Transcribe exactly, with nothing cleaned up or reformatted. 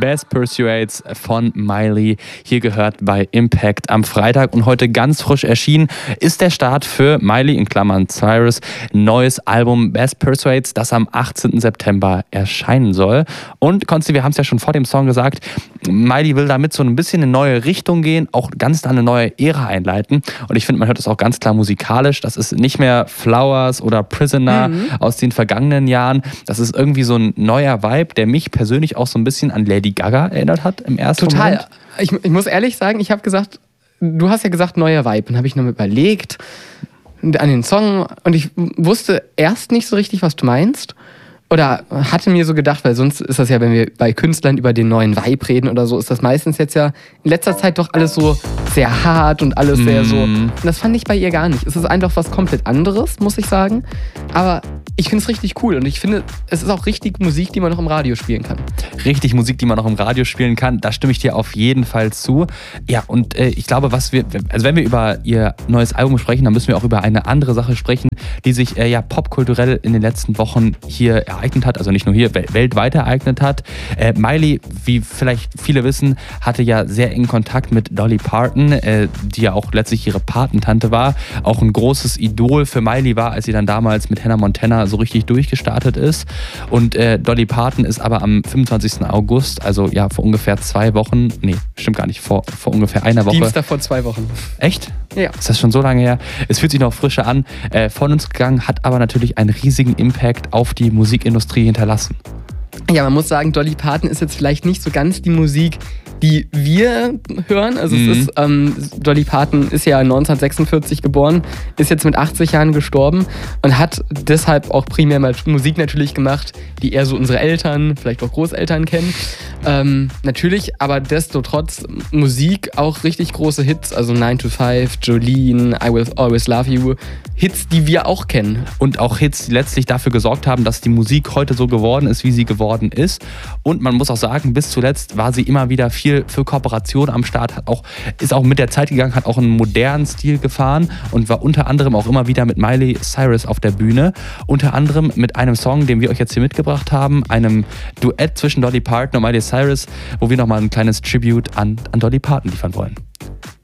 Best Pursuits von Miley. Hier gehört bei Impact am Freitag und heute ganz frisch erschienen ist der Start für Miley in Klammern Cyrus neues Album Best Pursuits, das am achtzehnten September erscheinen soll. Und Konsti, wir haben es ja schon vor dem Song gesagt, Miley will damit so ein bisschen in eine neue Richtung gehen, auch ganz eine neue Ära einleiten. Und ich finde, man hört es auch ganz klar musikalisch. Das ist nicht mehr Flowers oder Prisoner mhm. aus den vergangenen Jahren. Das ist irgendwie so ein neuer Vibe, der mich persönlich auch so ein bisschen an Lady Gaga erinnert hat im ersten Total. Moment. Ich, ich muss ehrlich sagen, ich habe gesagt, du hast ja gesagt neuer Vibe. Dann habe ich noch überlegt an den Song und ich wusste erst nicht so richtig, was du meinst. Oder hatte mir so gedacht, weil sonst ist das ja, wenn wir bei Künstlern über den neuen Vibe reden oder so, ist das meistens jetzt ja in letzter Zeit doch alles so sehr hart und alles sehr so. Und das fand ich bei ihr gar nicht. Es ist einfach was komplett anderes, muss ich sagen. Aber ich finde es richtig cool und ich finde, es ist auch richtig Musik, die man noch im Radio spielen kann. Richtig Musik, die man noch im Radio spielen kann, da stimme ich dir auf jeden Fall zu. Ja, und äh, ich glaube, was wir, also wenn wir über ihr neues Album sprechen, dann müssen wir auch über eine andere Sache sprechen, die sich äh, ja popkulturell in den letzten Wochen hier ereignet hat, also nicht nur hier, weltweit ereignet hat. Äh, Miley, wie vielleicht viele wissen, hatte ja sehr engen Kontakt mit Dolly Parton, äh, die ja auch letztlich ihre Patentante war, auch ein großes Idol für Miley war, als sie dann damals mit Hannah Montana so richtig durchgestartet ist. Und äh, Dolly Parton ist aber am fünfundzwanzigsten August, also ja vor ungefähr zwei Wochen, nee, stimmt gar nicht, vor, vor ungefähr einer Woche. Dienstag vor zwei Wochen. Echt? Ja. Ist das schon so lange her? Es fühlt sich noch frischer an. Äh, von uns gegangen, hat aber natürlich einen riesigen Impact auf die Musikindustrie hinterlassen. Ja, man muss sagen, Dolly Parton ist jetzt vielleicht nicht so ganz die Musik, die wir hören. Also mhm. es ist, ähm, Dolly Parton ist ja neunzehnhundertsechsundvierzig geboren, ist jetzt mit achtzig Jahren gestorben und hat deshalb auch primär mal Musik natürlich gemacht, die eher so unsere Eltern, vielleicht auch Großeltern kennen. Ähm, natürlich, aber desto trotz Musik auch richtig große Hits, also nine to five, Jolene, I Will Always Love You, Hits, die wir auch kennen. Und auch Hits, die letztlich dafür gesorgt haben, dass die Musik heute so geworden ist, wie sie geworden ist. Und man muss auch sagen, bis zuletzt war sie immer wieder viel für Kooperation am Start, hat auch, ist auch mit der Zeit gegangen, hat auch einen modernen Stil gefahren und war unter anderem auch immer wieder mit Miley Cyrus auf der Bühne. Unter anderem mit einem Song, den wir euch jetzt hier mitgebracht haben, einem Duett zwischen Dolly Parton und Miley Cyrus, wo wir nochmal ein kleines Tribute an, an Dolly Parton liefern wollen.